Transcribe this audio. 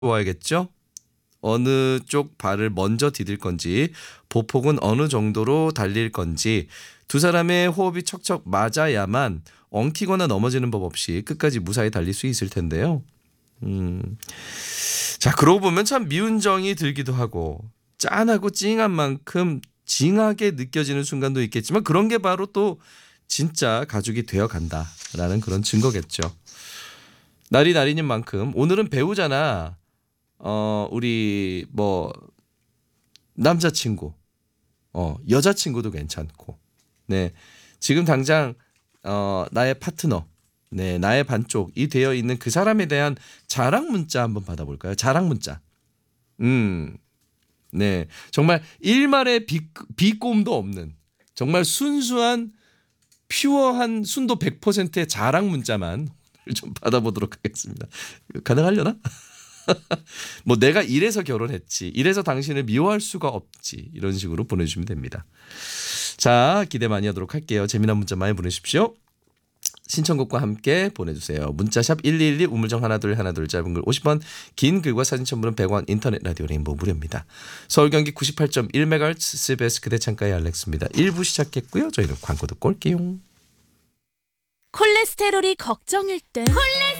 보아야겠죠? 어느 쪽 발을 먼저 디딜 건지, 보폭은 어느 정도로 달릴 건지, 두 사람의 호흡이 척척 맞아야만 엉키거나 넘어지는 법 없이 끝까지 무사히 달릴 수 있을 텐데요. 자, 그러고 보면 참 미운 정이 들기도 하고 짠하고 찡한 만큼 징하게 느껴지는 순간도 있겠지만 그런 게 바로 또 진짜 가족이 되어 간다라는 그런 증거겠죠. 날이 날이인 만큼 오늘은 배우잖아. 우리 뭐 남자친구, 여자친구도 괜찮고, 네, 지금 당장 나의 파트너, 네, 나의 반쪽이 되어 있는 그 사람에 대한 자랑 문자 한번 받아볼까요? 자랑 문자. 네, 정말 일말의 비꼼도 없는 정말 순수한 퓨어한 순도 100%의 자랑 문자만 좀 받아보도록 하겠습니다. 가능하려나? 뭐 내가 이래서 결혼했지, 이래서 당신을 미워할 수가 없지, 이런 식으로 보내주시면 됩니다. 자, 기대 많이 하도록 할게요. 재미난 문자 많이 보내십시오. 신청곡과 함께 보내주세요. 문자샵 1212 우물정 하나둘 짧은 글 50원, 긴 글과 사진 첨부는 100원, 인터넷 라디오 레인보우 무료입니다. 서울 경기 98.1MHz CBS 그대 창가의 알렉스입니다. 1부 시작했고요. 저희는 광고 듣고 올게요. 콜레스테롤이 걱정일 땐